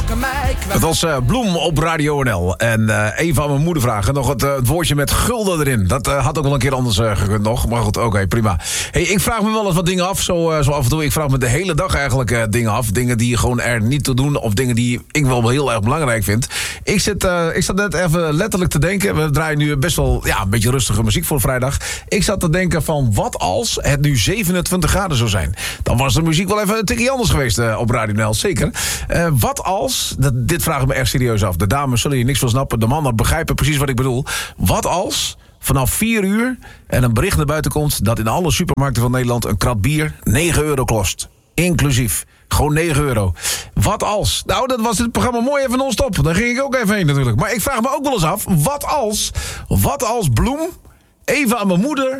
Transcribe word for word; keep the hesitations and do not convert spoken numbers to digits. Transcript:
Het was uh, Bloem op Radio N L. En uh, even aan mijn moeder vragen. Nog het, uh, het woordje met gulden erin. Dat uh, had ook wel een keer anders uh, gekund nog. Maar goed, oké, okay, prima. Hey, ik vraag me wel eens wat dingen af. Zo, uh, zo af en toe. Ik vraag me de hele dag eigenlijk uh, dingen af. Dingen die je gewoon er niet toe doen. Of dingen die ik wel heel erg belangrijk vind. Ik zit, uh, ik zat net even letterlijk te denken. We draaien nu best wel ja, een beetje rustige muziek voor vrijdag. Ik zat te denken van wat als het nu zevenentwintig graden zou zijn. Dan was de muziek wel even een tikje anders geweest uh, op Radio N L. Zeker. Uh, wat als, dat, dit vraag ik me echt serieus af. De dames zullen hier niks van snappen. De mannen begrijpen precies wat ik bedoel. Wat als vanaf vier uur en een bericht naar buiten komt dat in alle supermarkten van Nederland een krat bier negen euro kost. Inclusief. Gewoon negen euro. Wat als? Nou, dat was het programma mooi even non-stop. Daar ging ik ook even heen natuurlijk. Maar ik vraag me ook wel eens af, wat als, wat als Bloem even aan mijn moeder